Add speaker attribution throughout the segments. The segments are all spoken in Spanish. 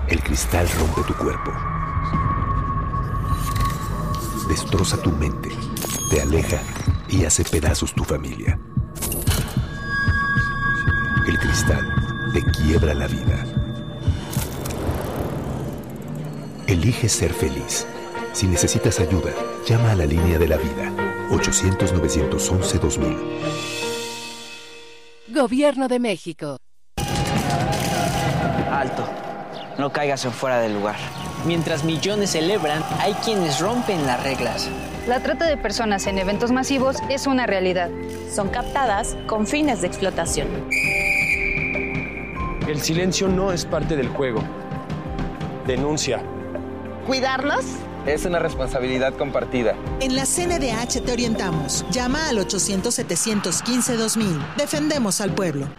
Speaker 1: El cristal rompe tu cuerpo. Destroza tu mente, te aleja y hace pedazos tu familia. El cristal te quiebra la vida. Elige ser feliz. Si necesitas ayuda, llama a la línea de la vida. 800-911-2000.
Speaker 2: Gobierno de México.
Speaker 3: Alto. No caigas en fuera del lugar. Mientras millones celebran, hay quienes rompen las reglas.
Speaker 4: La trata de personas en eventos masivos es una realidad.
Speaker 5: Son captadas con fines de explotación.
Speaker 6: El silencio no es parte del juego. Denuncia.
Speaker 7: ¿Cuidarnos?
Speaker 8: Es una responsabilidad compartida.
Speaker 9: En la CNDH te orientamos. Llama al 800-715-2000. Defendemos al pueblo.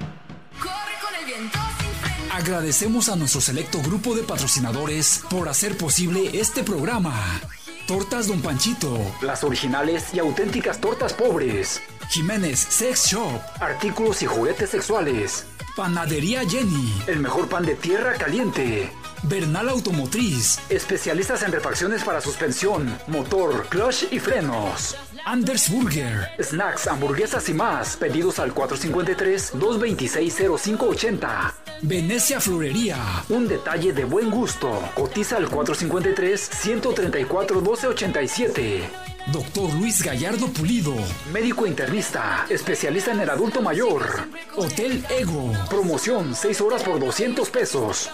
Speaker 10: Agradecemos a nuestro selecto grupo de patrocinadores por hacer posible este programa. Tortas Don Panchito, las originales y auténticas tortas pobres. Jiménez Sex Shop, artículos y juguetes sexuales. Panadería Jenny, el mejor pan de tierra caliente. Bernal Automotriz, especialistas en refacciones para suspensión, motor, clutch y frenos. Anders Burger, snacks, hamburguesas y más. Pedidos al 453-226-0580. Venecia Florería, un detalle de buen gusto. Cotiza al 453-134-1287. Doctor Luis Gallardo Pulido, médico internista, especialista en el adulto mayor. Hotel Ego, promoción 6 horas por 200 pesos.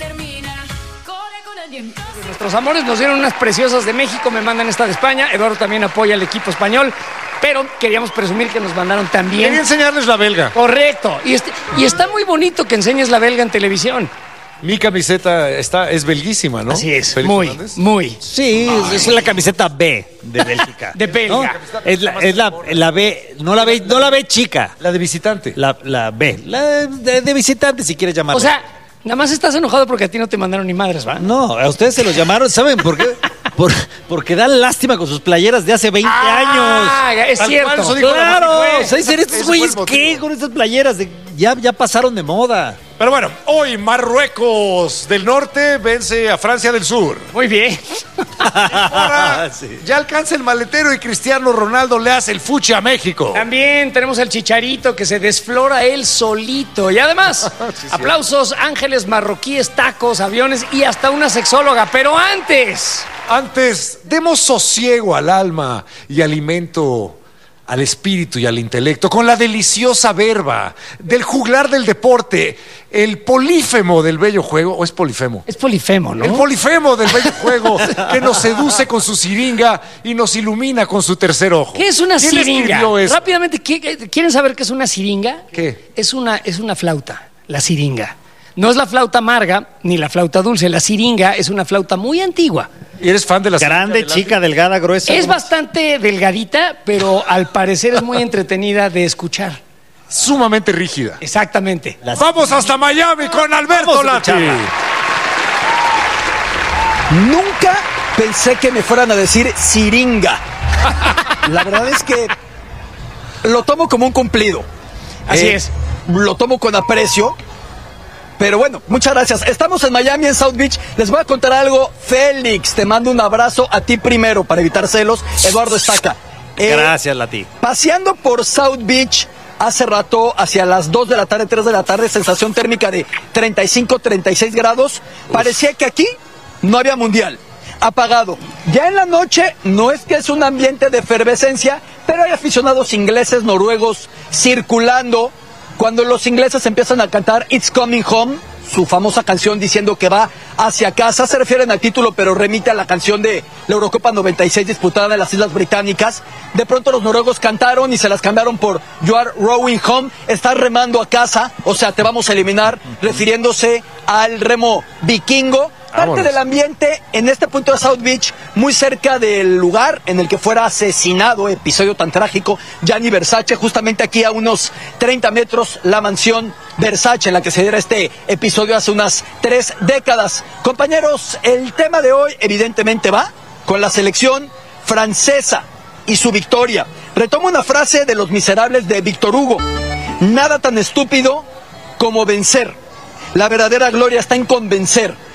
Speaker 11: Nuestros amores nos dieron unas preciosas de México, me mandan esta de España. Eduardo también apoya al equipo español, pero queríamos presumir que nos mandaron también.
Speaker 12: Quería enseñarles la belga.
Speaker 11: Correcto, y está muy bonito que enseñes la belga en televisión.
Speaker 12: Mi camiseta es belguísima, ¿no?
Speaker 11: Así es,
Speaker 12: Félix
Speaker 11: muy,
Speaker 12: Hernández.
Speaker 11: muy.
Speaker 13: Sí, es la camiseta B de Bélgica.
Speaker 11: De belga.
Speaker 13: ¿No? Es la B, no la B chica.
Speaker 12: La de visitante.
Speaker 13: La B. La de visitante, si quieres llamarla.
Speaker 11: O sea, nada más estás enojado porque a ti no te mandaron ni madres, ¿va?
Speaker 13: No, a ustedes se los llamaron, ¿saben por qué? Porque dan lástima con sus playeras de hace 20 años.
Speaker 11: Es cierto.
Speaker 13: Claro. O sea, estos güeyes, ¿qué? Con estas playeras ya pasaron de moda.
Speaker 12: Pero bueno, hoy Marruecos del Norte vence a Francia del Sur.
Speaker 11: Muy bien.
Speaker 12: Ahora ya alcanza el maletero y Cristiano Ronaldo le hace el fuchi a México.
Speaker 11: También tenemos el Chicharito que se desflora él solito. Y además, sí, aplausos, ángeles marroquíes, tacos, aviones y hasta una sexóloga. Pero antes,
Speaker 12: demos sosiego al alma y alimento al espíritu y al intelecto con la deliciosa verba del juglar del deporte, el polífemo del bello juego. ¿O es polifemo?
Speaker 11: Es polifemo, ¿no?
Speaker 12: El polifemo del bello juego que nos seduce con su siringa y nos ilumina con su tercer ojo.
Speaker 11: ¿Qué es una siringa?
Speaker 12: Eso?
Speaker 11: Rápidamente, ¿quieren saber qué es una siringa?
Speaker 12: ¿Qué?
Speaker 11: Es una flauta, la siringa. No es la flauta amarga ni la flauta dulce. La siringa es una flauta muy antigua.
Speaker 12: ¿Y eres fan de la
Speaker 13: grande, chica, delgada, gruesa?
Speaker 11: Es bastante delgadita, pero al parecer es muy entretenida de escuchar.
Speaker 12: Sumamente rígida.
Speaker 11: Exactamente.
Speaker 12: Vamos hasta Miami con Alberto Lati.
Speaker 14: Nunca pensé que me fueran a decir siringa. La verdad es que lo tomo como un cumplido.
Speaker 11: Así es.
Speaker 14: Lo tomo con aprecio. Pero bueno, muchas gracias. Estamos en Miami, en South Beach. Les voy a contar algo. Félix, te mando un abrazo a ti primero para evitar celos. Eduardo Estaca.
Speaker 13: Gracias, Lati.
Speaker 14: Paseando por South Beach hace rato, hacia las 2 de la tarde, 3 de la tarde, sensación térmica de 35, 36 grados. Parecía que aquí no había mundial. Apagado. Ya en la noche, no es que es un ambiente de efervescencia, pero hay aficionados ingleses, noruegos, circulando. Cuando los ingleses empiezan a cantar It's Coming Home, su famosa canción diciendo que va hacia casa, se refieren al título, pero remite a la canción de la Eurocopa 96 disputada en las Islas Británicas. De pronto los noruegos cantaron y se las cambiaron por You Are Rowing Home, estás remando a casa, o sea, te vamos a eliminar, refiriéndose al remo vikingo. Parte del ambiente en este punto de South Beach, muy cerca del lugar en el que fuera asesinado, episodio tan trágico, Gianni Versace, justamente aquí a unos 30 metros, la mansión Versace en la que se diera este episodio hace unas 3 décadas. Compañeros, el tema de hoy evidentemente va con la selección francesa y su victoria. Retomo una frase de Los Miserables de Víctor Hugo: nada tan estúpido como vencer. La verdadera gloria está en convencer.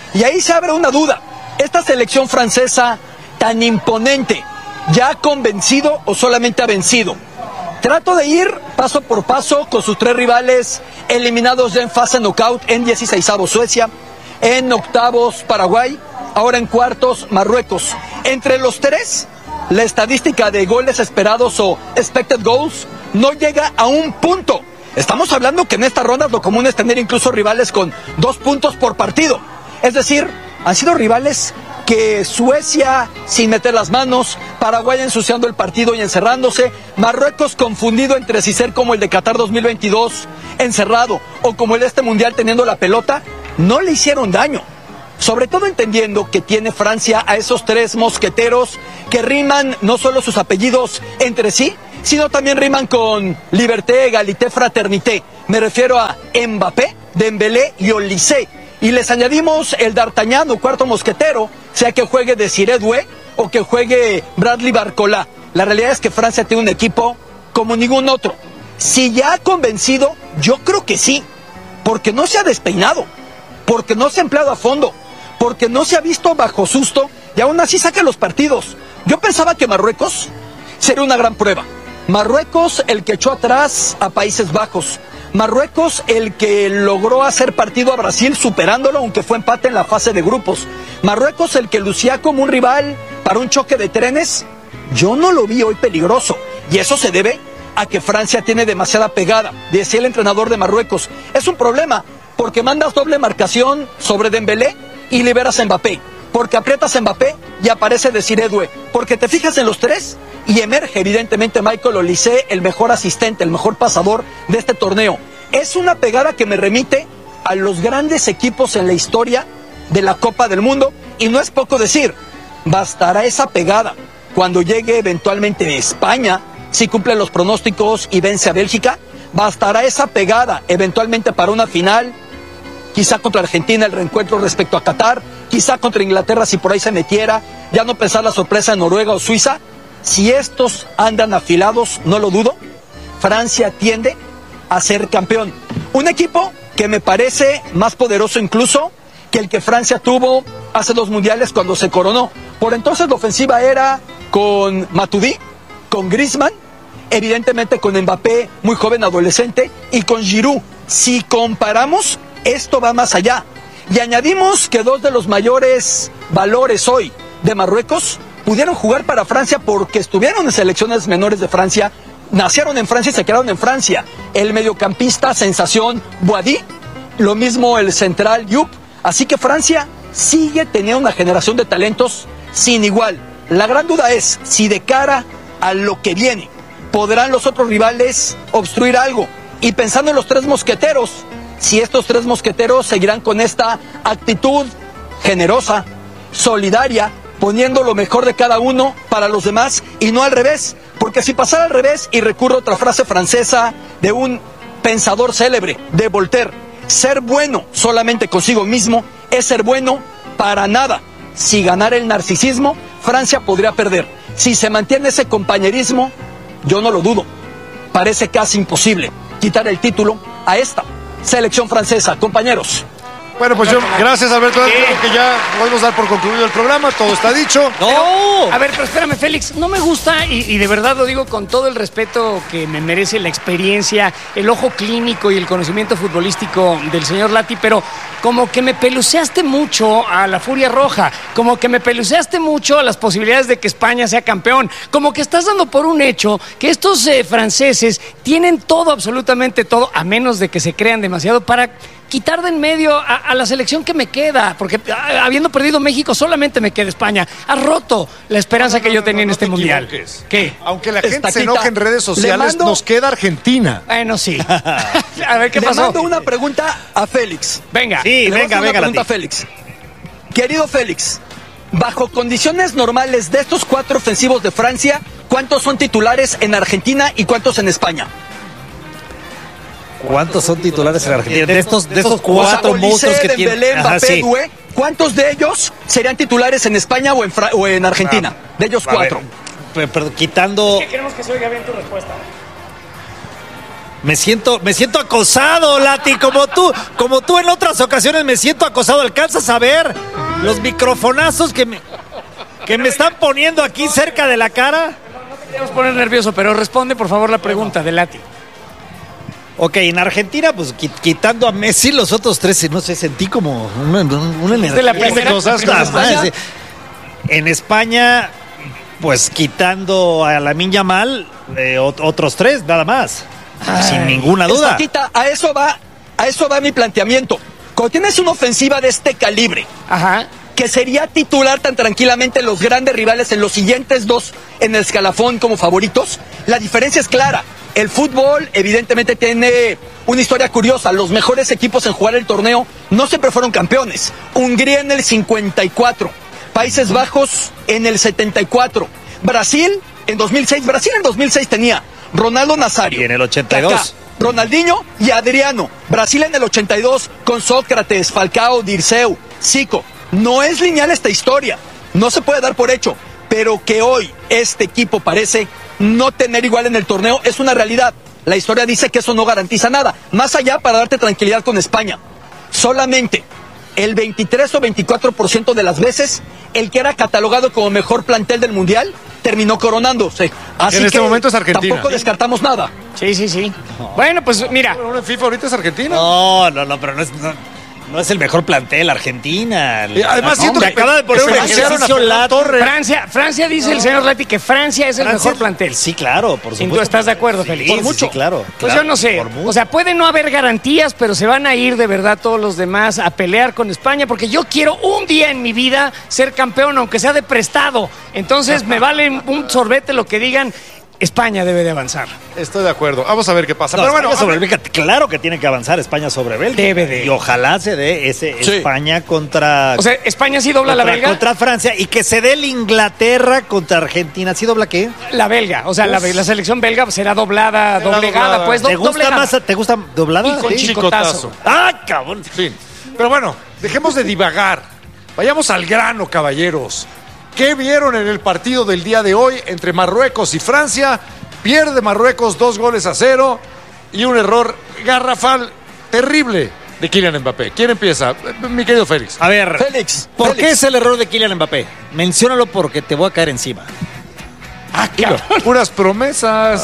Speaker 14: Y ahí se abre una duda. Esta selección francesa tan imponente, ¿ya ha convencido o solamente ha vencido? Trato de ir paso por paso con sus 3 rivales eliminados ya en fase knockout, en 16avos Suecia, en octavos Paraguay, ahora en cuartos Marruecos. Entre los 3, la estadística de goles esperados o expected goals no llega a 1 punto. Estamos hablando que en estas rondas lo común es tener incluso rivales con 2 puntos por partido. Es decir, han sido rivales que Suecia sin meter las manos, Paraguay ensuciando el partido y encerrándose, Marruecos confundido entre si ser como el de Qatar 2022 encerrado o como el de este mundial teniendo la pelota, no le hicieron daño. Sobre todo entendiendo que tiene Francia a esos 3 mosqueteros que riman no solo sus apellidos entre sí, sino también riman con liberté, égalité, fraternité. Me refiero a Mbappé, Dembélé y Olysée. Y les añadimos el D'Artagnan o cuarto mosquetero, sea que juegue Desiré Doué o que juegue Bradley Barcola. La realidad es que Francia tiene un equipo como ningún otro. Si ya ha convencido, yo creo que sí, porque no se ha despeinado, porque no se ha empleado a fondo, porque no se ha visto bajo susto y aún así saca los partidos. Yo pensaba que Marruecos sería una gran prueba. Marruecos el que echó atrás a Países Bajos. Marruecos el que logró hacer partido a Brasil superándolo aunque fue empate en la fase de grupos. Marruecos el que lucía como un rival para un choque de trenes. Yo no lo vi hoy peligroso y eso se debe a que Francia tiene demasiada pegada, decía el entrenador de Marruecos. Es un problema porque mandas doble marcación sobre Dembélé y liberas a Mbappé, porque aprietas a Mbappé y aparece Desiré Doué, porque te fijas en los 3 y emerge evidentemente Michael Olysée, el mejor asistente, el mejor pasador de este torneo. Es una pegada que me remite a los grandes equipos en la historia de la Copa del Mundo y no es poco decir, bastará esa pegada cuando llegue eventualmente España, si cumple los pronósticos y vence a Bélgica, bastará esa pegada eventualmente para una final, quizá contra Argentina el reencuentro respecto a Qatar, quizá contra Inglaterra si por ahí se metiera, ya no pensar la sorpresa en Noruega o Suiza. Si estos andan afilados, no lo dudo, Francia tiende a ser campeón. Un equipo que me parece más poderoso incluso que el que Francia tuvo hace 2 mundiales cuando se coronó. Por entonces la ofensiva era con Matuidi, con Griezmann, evidentemente con Mbappé, muy joven adolescente, y con Giroud. Si comparamos, esto va más allá. Y añadimos que 2 de los mayores valores hoy de Marruecos pudieron jugar para Francia porque estuvieron en selecciones menores de Francia, nacieron en Francia y se quedaron en Francia. El mediocampista sensación Boadi, lo mismo el central Yup. Así que Francia sigue teniendo una generación de talentos sin igual. La gran duda es si de cara a lo que viene podrán los otros rivales obstruir algo. Y pensando en los 3 mosqueteros, si estos 3 mosqueteros seguirán con esta actitud generosa, solidaria, poniendo lo mejor de cada uno para los demás y no al revés, porque si pasara al revés, y recurro a otra frase francesa de un pensador célebre, de Voltaire, ser bueno solamente consigo mismo es ser bueno para nada. Si ganara el narcisismo, Francia podría perder. Si se mantiene ese compañerismo, yo no lo dudo, parece casi imposible quitar el título a esta selección francesa. Compañeros.
Speaker 12: Bueno, pues yo, gracias Alberto, creo que ya podemos dar por concluido el programa, todo está dicho.
Speaker 11: ¡No! A ver, pero espérame, Félix, no me gusta, y de verdad lo digo con todo el respeto que me merece la experiencia, el ojo clínico y el conocimiento futbolístico del señor Lati, pero como que me peluceaste mucho a la Furia Roja, como que me peluceaste mucho a las posibilidades de que España sea campeón, como que estás dando por un hecho que estos franceses tienen todo, absolutamente todo, a menos de que se crean demasiado para quitar de en medio a la selección que me queda, porque habiendo perdido México solamente me queda España. Ha roto la esperanza que yo tenía en este mundial.
Speaker 12: ¿Qué? Aunque la gente se enoje en redes sociales, nos queda Argentina.
Speaker 11: Bueno, sí. A ver qué pasó.
Speaker 14: Le mando una pregunta a Félix.
Speaker 11: Venga.
Speaker 13: Sí, venga.
Speaker 14: Una pregunta a Félix. Querido Félix, bajo condiciones normales de estos 4 ofensivos de Francia, ¿cuántos son titulares en Argentina y cuántos en España?
Speaker 13: ¿Cuántos son titulares en Argentina? De estos 4 monstruos que tienen.
Speaker 14: Dembélé, Mbappé, Doué, ¿cuántos de ellos serían titulares en España o en Argentina? De ellos 4.
Speaker 13: Pero quitando.
Speaker 11: Es que queremos que se oiga bien tu respuesta.
Speaker 13: Me siento acosado, Lati, como tú en otras ocasiones me siento acosado. ¿Alcanzas a ver los microfonazos que me están poniendo aquí cerca de la cara?
Speaker 11: No te queremos poner nervioso, pero responde por favor la pregunta de Lati.
Speaker 13: Ok, en Argentina, pues quitando a Messi, los otros tres, no sé, sentí como una energía.
Speaker 11: ¿Es la primera cosas?
Speaker 13: En España, pues quitando a Lamine Yamal, otros tres, nada más. Sin ninguna duda.
Speaker 14: Escoquita, a eso va mi planteamiento. Cuando tienes una ofensiva de este calibre, que sería titular tan tranquilamente los grandes rivales en los siguientes dos en el escalafón como favoritos, la diferencia es clara. El fútbol evidentemente tiene una historia curiosa. Los mejores equipos en jugar el torneo no siempre fueron campeones. Hungría en el 54, Países Bajos en el 74, Brasil en 2006. Brasil en 2006 tenía Ronaldo Nazario.
Speaker 13: Y en el 82.
Speaker 14: Kaká, Ronaldinho y Adriano. Brasil en el 82 con Sócrates, Falcao, Dirceu, Zico. No es lineal esta historia. No se puede dar por hecho. Pero que hoy este equipo parece no tener igual en el torneo es una realidad. La historia dice que eso no garantiza nada. Más allá, para darte tranquilidad con España, solamente el 23 o 24% de las veces el que era catalogado como mejor plantel del Mundial terminó coronándose. Así
Speaker 12: en este
Speaker 14: que
Speaker 12: momento es Argentina.
Speaker 14: Tampoco descartamos nada.
Speaker 11: Sí. Bueno, pues mira.
Speaker 12: En FIFA ahorita es Argentina.
Speaker 13: No, pero no es el mejor plantel, Argentina.
Speaker 12: Además, siento que
Speaker 13: acaba de poner un ejercicio
Speaker 11: Francia dice el señor Lati que Francia es el mejor plantel.
Speaker 13: Sí, claro, por supuesto.
Speaker 11: ¿Y tú estás de acuerdo, Félix?
Speaker 13: Por mucho. Sí, claro.
Speaker 11: Pues yo no sé. O sea, puede no haber garantías, pero se van a ir de verdad todos los demás a pelear con España, porque yo quiero un día en mi vida ser campeón, aunque sea de prestado. Entonces me vale un sorbete lo que digan. España debe de avanzar.
Speaker 12: Estoy de acuerdo. Vamos a ver qué pasa.
Speaker 13: No,
Speaker 12: pero bueno,
Speaker 13: sobre Bélgica, claro que tiene que avanzar España sobre Bélgica.
Speaker 11: Debe de.
Speaker 13: Y ojalá se dé ese España contra...
Speaker 11: O sea, España sí dobla la belga.
Speaker 13: Contra Francia y que se dé el Inglaterra contra Argentina. ¿Sí dobla qué?
Speaker 11: La belga. O sea, la selección belga será doblegada. Pues
Speaker 13: ¿Te gusta más? ¿Te gusta doblada?
Speaker 11: Y con chicotazo.
Speaker 13: ¡Ah, cabrón!
Speaker 12: Sí. Pero bueno, dejemos de divagar. Vayamos al grano, caballeros. ¿Qué vieron en el partido del día de hoy entre Marruecos y Francia? Pierde Marruecos 2-0 y un error garrafal terrible de Kylian Mbappé. ¿Quién empieza? Mi querido Félix.
Speaker 13: A ver,
Speaker 14: Félix.
Speaker 13: ¿Por qué es el error de Kylian Mbappé? Menciónalo porque te voy a caer encima.
Speaker 12: Puras promesas.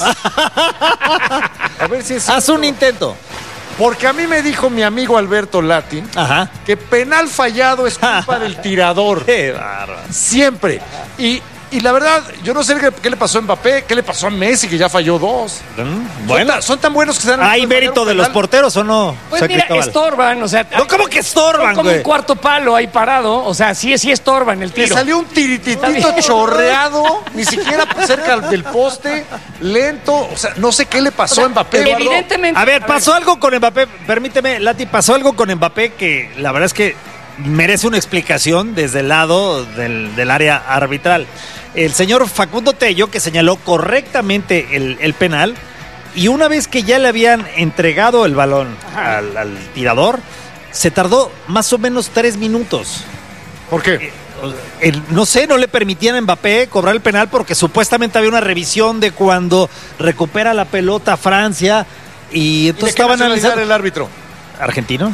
Speaker 12: A ver si es...
Speaker 13: Haz un intento.
Speaker 12: Porque a mí me dijo mi amigo Alberto Lati que penal fallado es culpa del tirador.
Speaker 13: Qué bárbaro.
Speaker 12: Siempre. Y la verdad, yo no sé qué le pasó a Mbappé, qué le pasó a Messi, que ya falló 2.
Speaker 13: Bueno,
Speaker 12: son tan buenos que se dan...
Speaker 13: ¿Hay mérito de los porteros o no?
Speaker 11: Pues mira, estorban, o sea...
Speaker 13: No, ¿cómo que estorban,
Speaker 11: como un cuarto palo ahí parado, o sea, sí estorban el tiro.
Speaker 12: Le salió un tirititito chorreado, ni siquiera cerca del poste, lento, o sea, no sé qué le pasó a Mbappé.
Speaker 11: Evidentemente...
Speaker 13: A ver, pasó algo con Mbappé, permíteme, Lati, pasó algo con Mbappé que la verdad es que merece una explicación desde el lado del área arbitral. El señor Facundo Tello, que señaló correctamente el penal, y una vez que ya le habían entregado el balón al tirador, se tardó más o menos 3 minutos.
Speaker 12: ¿Por qué?
Speaker 13: No sé, no le permitían a Mbappé cobrar el penal porque supuestamente había una revisión de cuando recupera la pelota Francia y entonces estaban analizando
Speaker 12: el árbitro.
Speaker 13: ¿Argentino?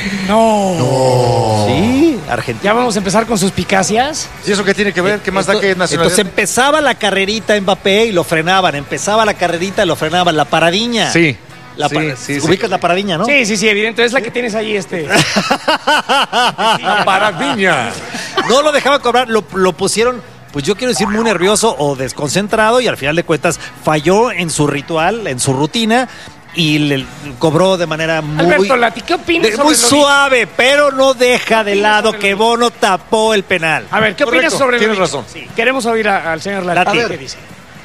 Speaker 11: No.
Speaker 13: Sí, argentino.
Speaker 11: ¿Ya vamos a empezar con suspicacias?
Speaker 12: ¿Y eso qué tiene que ver? ¿Qué más da que nacionalidad?
Speaker 13: Entonces empezaba la carrerita Mbappé y lo frenaban. Empezaba la carrerita y lo frenaban. La paradiña.
Speaker 12: Sí.
Speaker 13: Ubicas la paradiña, ¿no?
Speaker 11: Sí, evidente. Es la que tienes ahí,
Speaker 12: La paradiña.
Speaker 13: No lo dejaban cobrar. Lo pusieron, pues yo quiero decir, muy nervioso o desconcentrado. Y al final de cuentas falló en su ritual, en su rutina. Y le cobró de manera muy...
Speaker 11: Alberto Lati, ¿qué opinas sobre
Speaker 13: muy suave, pero no deja de lado que Bono tapó el penal.
Speaker 11: A ver, ¿qué opinas sobre
Speaker 12: Tienes razón.
Speaker 11: Sí, queremos oír al señor Lati. ¿Qué dice?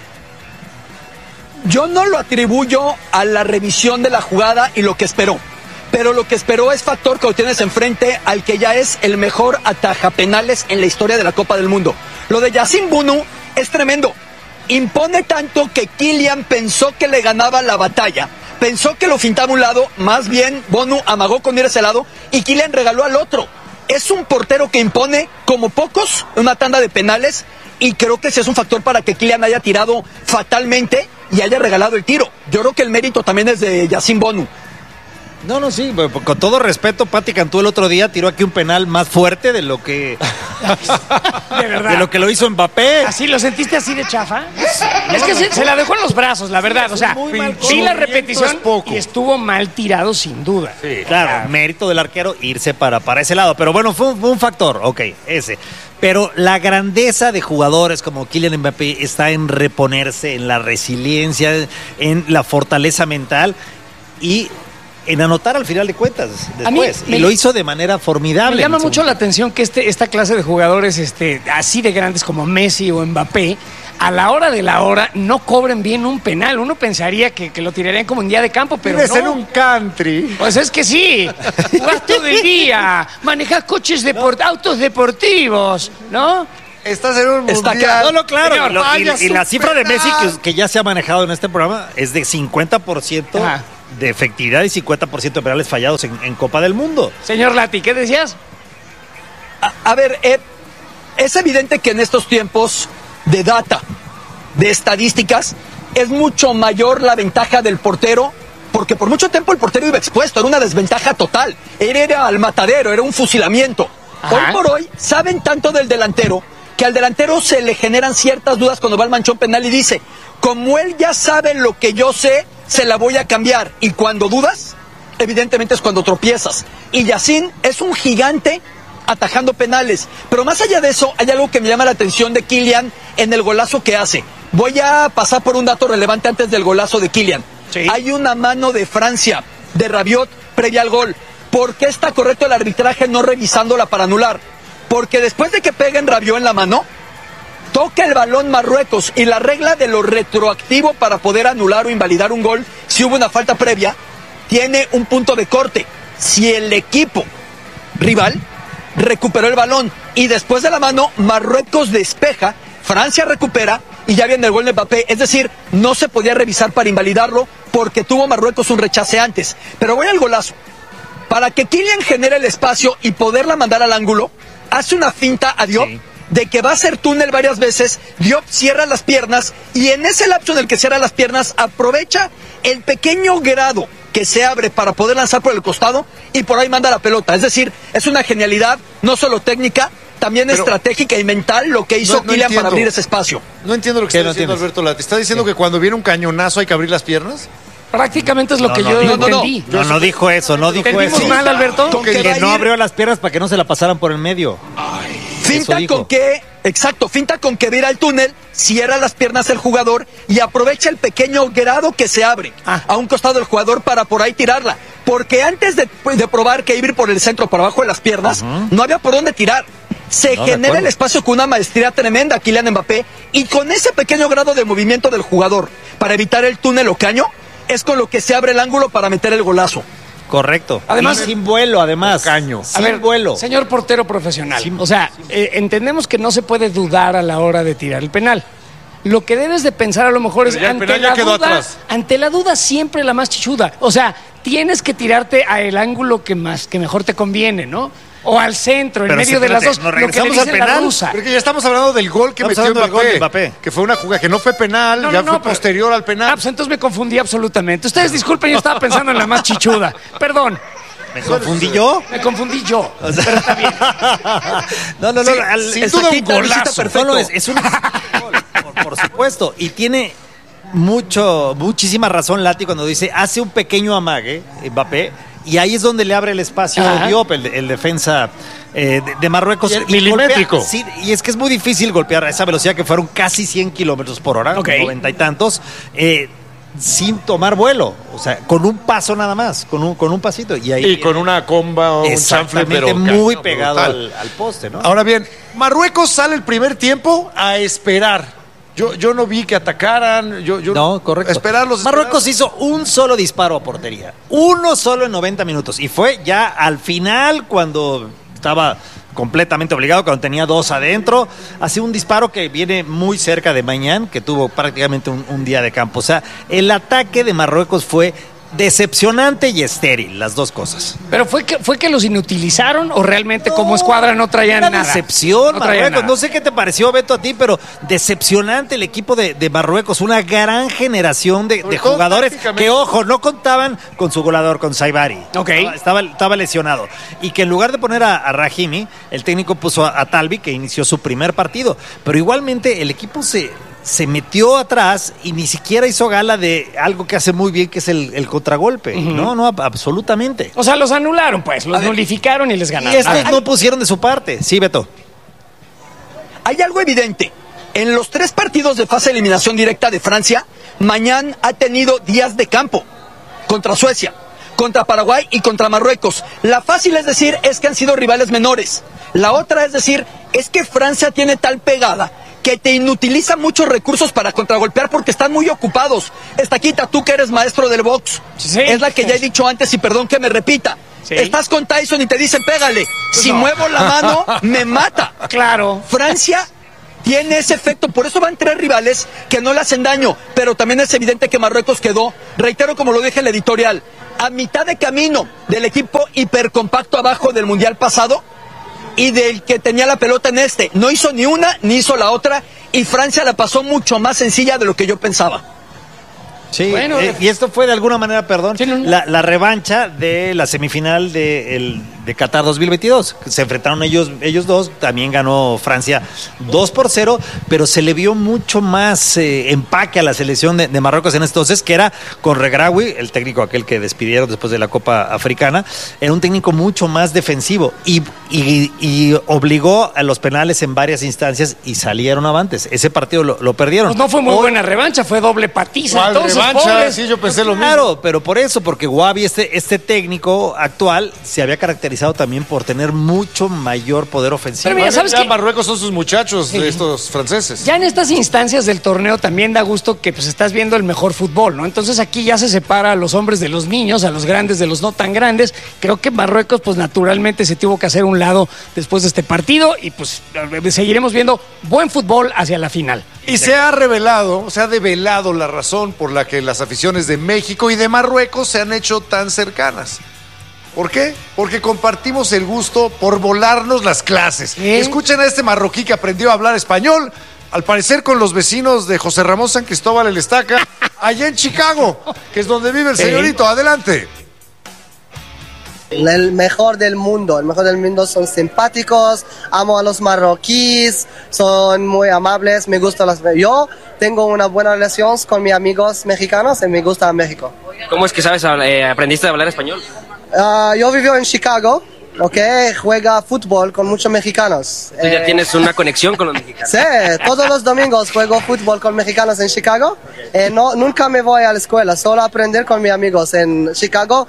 Speaker 14: Yo no lo atribuyo a la revisión de la jugada y lo que esperó. Pero lo que esperó es factor que lo tienes enfrente al que ya es el mejor atajapenales en la historia de la Copa del Mundo. Lo de Yacine Bounou es tremendo. Impone tanto que Kylian pensó que le ganaba la batalla. Pensó que lo fintaba a un lado, más bien Bounou amagó con ir a ese lado y Kylian regaló al otro. Es un portero que impone como pocos una tanda de penales y creo que ese es un factor para que Kylian haya tirado fatalmente y haya regalado el tiro. Yo creo que el mérito también es de Yacine Bonu.
Speaker 13: No, sí, con todo respeto, Pati Cantú el otro día tiró aquí un penal más fuerte de lo que
Speaker 11: De verdad.
Speaker 13: de lo que lo hizo Mbappé.
Speaker 11: ¿Así lo sentiste así de chafa? Es que se la dejó en los brazos, la verdad. O sea, vi la repetición y estuvo mal tirado sin duda.
Speaker 13: Sí, claro, mérito del arquero irse para ese lado. Pero bueno, fue un factor, ok, ese. Pero la grandeza de jugadores como Kylian Mbappé está en reponerse, en la resiliencia, en la fortaleza mental y en anotar al final de cuentas después. Y lo hizo de manera formidable.
Speaker 11: Me llama mucho la atención que esta clase de jugadores así de grandes como Messi o Mbappé, a la hora de la hora no cobren bien un penal. Uno pensaría que lo tirarían como en día de campo, pero
Speaker 12: Vives
Speaker 11: no.
Speaker 12: en un country.
Speaker 11: Pues es que sí, jugás todo el día, manejás coches autos deportivos, ¿no?
Speaker 12: Estás en un mundial.
Speaker 13: No, claro.
Speaker 11: Señor,
Speaker 13: y la cifra de Messi que ya se ha manejado en este programa es de 50% de efectividad y 50% de penales fallados en Copa del Mundo.
Speaker 11: Señor Lati, ¿qué decías?
Speaker 14: A ver, es evidente que en estos tiempos de data, de estadísticas, es mucho mayor la ventaja del portero, porque por mucho tiempo el portero iba expuesto, era una desventaja total, era al matadero, era un fusilamiento. Hoy por hoy saben tanto del delantero que al delantero se le generan ciertas dudas cuando va al manchón penal y dice, como él ya sabe lo que yo sé, se la voy a cambiar. Y cuando dudas, evidentemente es cuando tropiezas. Y Yacine es un gigante atajando penales. Pero más allá de eso, hay algo que me llama la atención de Kylian en el golazo que hace. Voy a pasar por un dato relevante antes del golazo de Kylian. Sí. Hay una mano de Francia, de Rabiot, previa al gol. ¿Por qué está correcto el arbitraje no revisándola para anular? Porque después de que peguen Rabiot en la mano, toca el balón Marruecos y la regla de lo retroactivo para poder anular o invalidar un gol si hubo una falta previa, tiene un punto de corte. Si el equipo rival recuperó el balón y después de la mano Marruecos despeja, Francia recupera y ya viene el gol de Mbappé. Es decir, no se podía revisar para invalidarlo porque tuvo Marruecos un rechace antes. Pero voy al golazo. Para que Kylian genere el espacio y poderla mandar al ángulo, hace una finta a Diop de que va a hacer túnel varias veces. Diop cierra las piernas y en ese lapso en el que cierra las piernas aprovecha el pequeño grado que se abre para poder lanzar por el costado y por ahí manda la pelota. Es decir, es una genialidad, no solo técnica, también estratégica y mental lo que hizo Kylian para abrir ese espacio.
Speaker 12: No entiendo lo que está diciendo Alberto Lati. ¿Está diciendo que cuando viene un cañonazo hay que abrir las piernas?
Speaker 11: Prácticamente es lo que yo entendí.
Speaker 13: No dijo eso, no dijo eso.
Speaker 11: ¿Entendimos mal, Alberto?
Speaker 13: Que no abrió las piernas para que no se la pasaran por el medio.
Speaker 14: Finta con que, finta con que viera el túnel, cierra las piernas el jugador y aprovecha el pequeño grado que se abre a un costado del jugador para por ahí tirarla. Porque antes de probar que iba a ir por el centro, por abajo de las piernas, no había por dónde tirar. Se genera el espacio con una maestría tremenda, Kylian Mbappé, y con ese pequeño grado de movimiento del jugador para evitar el túnel o caño, es con lo que se abre el ángulo para meter el golazo.
Speaker 13: Correcto.
Speaker 11: Además,
Speaker 13: y sin vuelo, además.
Speaker 12: Caño.
Speaker 11: Sin vuelo. Señor portero profesional. Entendemos que no se puede dudar a la hora de tirar el penal. Lo que debes de pensar a lo mejor es ante la duda siempre la más chichuda. O sea, tienes que tirarte a el ángulo que mejor te conviene, ¿no? O al centro, en medio de las dos.
Speaker 12: Nos regresamos al penal. Porque ya estamos hablando del gol que metió Mbappé. Que fue una jugada que no fue penal, fue posterior al penal.
Speaker 11: Pues entonces me confundí absolutamente. Ustedes disculpen, yo estaba pensando en la más chichuda. Perdón.
Speaker 13: ¿Me confundí yo?
Speaker 11: Me confundí yo. O sea, pero está bien.
Speaker 13: No.
Speaker 12: Sin duda un golazo.
Speaker 13: Es un gol, por supuesto. Y tiene muchísima razón Lati cuando dice, hace un pequeño amague, Mbappé, y ahí es donde le abre el espacio a Diop, el defensa de Marruecos.
Speaker 12: Milimétrico.
Speaker 13: Sí, y es que es muy difícil golpear a esa velocidad que fueron casi 100 kilómetros por hora, 90 y tantos, sin tomar vuelo. O sea, con un paso nada más, con un pasito. Y
Speaker 12: con una comba o un chanfle, pero
Speaker 13: muy pegado al poste, ¿no?
Speaker 12: Ahora bien, Marruecos sale el primer tiempo a esperar. Yo no vi que atacaran.
Speaker 13: No, correcto. Marruecos hizo un solo disparo a portería. Uno solo en 90 minutos. Y fue ya al final, cuando estaba completamente obligado, cuando tenía dos adentro. Hace un disparo que viene muy cerca de Mañán, que tuvo prácticamente un día de campo. O sea, el ataque de Marruecos fue decepcionante y estéril, las dos cosas.
Speaker 11: ¿Pero fue que los inutilizaron o realmente como escuadra no traían nada?
Speaker 13: Decepción,
Speaker 11: no traían
Speaker 13: Marruecos.
Speaker 11: nada.
Speaker 13: No sé qué te pareció, Beto, a ti, pero decepcionante el equipo de Marruecos. Una gran generación de jugadores que, ojo, no contaban con su goleador, con Saibari.
Speaker 11: Ok.
Speaker 13: Estaba lesionado. Y que en lugar de poner a Rahimi, el técnico puso a Talbi, que inició su primer partido. Pero igualmente el equipo se metió atrás y ni siquiera hizo gala de algo que hace muy bien, que es el contragolpe. No, absolutamente.
Speaker 11: O sea, los anularon, pues, los nulificaron y les ganaron.
Speaker 13: Y estos no pusieron de su parte. Sí, Beto.
Speaker 14: Hay algo evidente. En los 3 partidos de fase de eliminación directa de Francia, Mañán ha tenido días de campo contra Suecia, contra Paraguay y contra Marruecos. La fácil es decir es que han sido rivales menores. La otra es decir es que Francia tiene tal pegada que te inutiliza muchos recursos para contragolpear porque están muy ocupados. Estaquita, tú que eres maestro del box, sí, es la que ya he dicho antes y perdón que me repita. Sí. Estás con Tyson y te dicen pégale. Pues si muevo la mano, me mata.
Speaker 11: Claro.
Speaker 14: Francia tiene ese efecto, por eso van 3 rivales que no le hacen daño, pero también es evidente que Marruecos quedó, reitero como lo dije en el editorial, a mitad de camino del equipo hipercompacto abajo del Mundial pasado y del que tenía la pelota en este. No hizo ni una, ni hizo la otra, y Francia la pasó mucho más sencilla de lo que yo pensaba.
Speaker 13: Sí, bueno, y esto fue de alguna manera, perdón, sí, la revancha de la semifinal de Qatar 2022. Se enfrentaron ellos dos, también ganó Francia 2-0, pero se le vio mucho más empaque a la selección de Marruecos en entonces, que era con Regraoui, el técnico aquel que despidieron después de la Copa Africana. Era un técnico mucho más defensivo y obligó a los penales en varias instancias y salieron avantes. Ese partido lo perdieron.
Speaker 11: Pues no fue muy buena revancha, fue doble patiza. Entonces,
Speaker 12: sí, yo pensé lo mismo.
Speaker 13: Claro, pero por eso, porque Guavi, este técnico actual, se había caracterizado también por tener mucho mayor poder ofensivo.
Speaker 12: Pero mira, ¿sabes qué? Marruecos son sus muchachos, de estos franceses.
Speaker 11: Ya en estas instancias del torneo también da gusto que pues estás viendo el mejor fútbol, ¿no? Entonces aquí ya se separa a los hombres de los niños, a los grandes de los no tan grandes. Creo que Marruecos pues naturalmente se tuvo que hacer un lado después de este partido y pues seguiremos viendo buen fútbol hacia la final.
Speaker 12: Y se ha develado la razón por la que las aficiones de México y de Marruecos se han hecho tan cercanas. ¿Por qué? Porque compartimos el gusto por volarnos las clases. Escuchen a este marroquí que aprendió a hablar español, al parecer con los vecinos de José Ramón San Cristóbal el Estaca, allá en Chicago, que es donde vive el señorito. Adelante.
Speaker 2: El mejor del mundo son simpáticos, amo a los marroquíes, son muy amables, me gusta yo tengo una buena relación con mis amigos mexicanos y me gusta México.
Speaker 7: ¿Cómo es que aprendiste a hablar español?
Speaker 2: Yo vivo en Chicago, juega fútbol con muchos mexicanos.
Speaker 7: ¿Tú ya tienes una conexión con los mexicanos?
Speaker 2: Sí, todos los domingos juego fútbol con mexicanos en Chicago. Nunca me voy a la escuela, solo aprender con mis amigos en Chicago.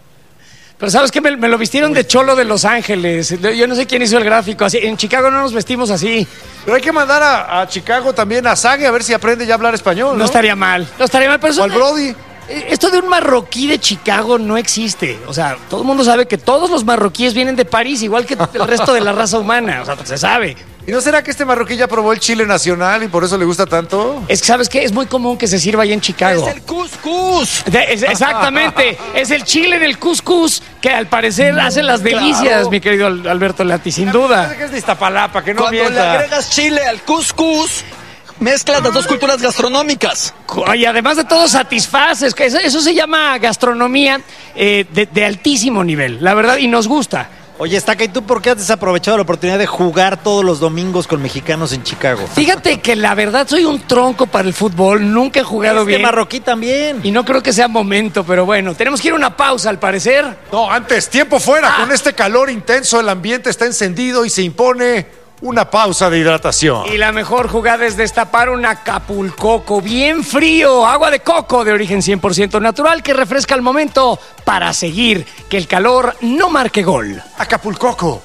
Speaker 11: Pero ¿sabes qué? Me lo vistieron de cholo de Los Ángeles. Yo no sé quién hizo el gráfico. Así, en Chicago no nos vestimos así.
Speaker 12: Pero hay que mandar a Chicago también a Sague a ver si aprende ya a hablar español, ¿no?
Speaker 11: No estaría mal. Pero
Speaker 12: al Brody.
Speaker 11: Esto de un marroquí de Chicago no existe. O sea, todo el mundo sabe que todos los marroquíes vienen de París, igual que el resto de la raza humana. O sea, se sabe.
Speaker 12: ¿Y no será que este marroquí ya probó el chile nacional y por eso le gusta tanto?
Speaker 11: Es que, ¿sabes qué? Es muy común que se sirva ahí en Chicago.
Speaker 14: ¡Es el couscous!
Speaker 11: Exactamente. Es el chile en el couscous que al parecer hace las delicias, claro. Mi querido Alberto Lati, sin duda.
Speaker 12: Parece que es de Iztapalapa, que no
Speaker 14: Cuando
Speaker 12: mienta.
Speaker 14: le agregas chile al couscous, mezclas las dos culturas gastronómicas.
Speaker 11: Y además de todo satisfaces. Eso se llama gastronomía de altísimo nivel, la verdad, y nos gusta.
Speaker 13: Oye, Estaca, ¿y tú por qué has desaprovechado la oportunidad de jugar todos los domingos con mexicanos en Chicago?
Speaker 11: Fíjate que la verdad soy un tronco para el fútbol, nunca he jugado bien.
Speaker 13: Marroquí también.
Speaker 11: Y no creo que sea momento, pero bueno, tenemos que ir a una pausa al parecer.
Speaker 12: No, antes, tiempo fuera, con este calor intenso, el ambiente está encendido y se impone una pausa de hidratación.
Speaker 11: Y la mejor jugada es destapar un Acapulcoco bien frío, agua de coco de origen 100% natural que refresca al momento para seguir que el calor no marque gol.
Speaker 12: Acapulcoco,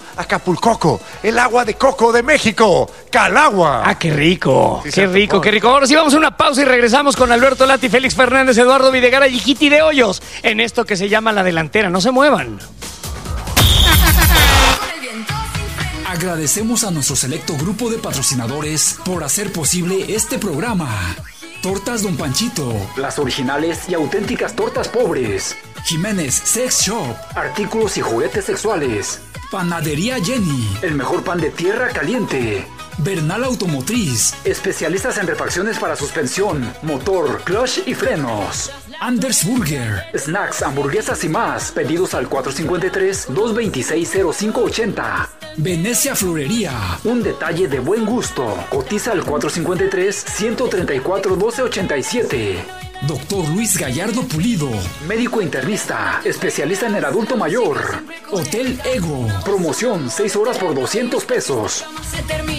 Speaker 12: el agua de coco de México, Calagua.
Speaker 11: Ah, qué rico, sí, qué rico. Ahora sí vamos a una pausa y regresamos con Alberto Lati, Félix Fernández, Eduardo Videgaray y Jiti de Hoyos en esto que se llama La Delantera. No se muevan.
Speaker 10: Agradecemos a nuestro selecto grupo de patrocinadores por hacer posible este programa. Tortas Don Panchito, las originales y auténticas tortas pobres. Jiménez Sex Shop, artículos y juguetes sexuales. Panadería Jenny, el mejor pan de tierra caliente. Bernal Automotriz, especialistas en refacciones para suspensión, motor, clutch y frenos. Anders Burger, snacks, hamburguesas y más. Pedidos al 453-226-0580. Venecia Florería, un detalle de buen gusto. Cotiza al 453-134-1287. Doctor Luis Gallardo Pulido, médico internista, especialista en el adulto mayor. Hotel Ego, promoción 6 horas por $200.